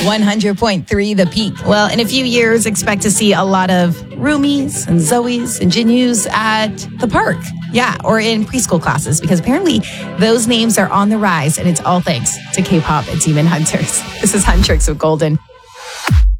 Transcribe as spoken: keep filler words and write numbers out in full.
one hundred point three The Peak. Well, in a few years, expect to see a lot of Roomies and Zoes and Jinyus at the park. Yeah, or in preschool classes, because apparently those names are on the rise, and it's all thanks to K-pop and Demon Hunters. This is Huntrix with Golden.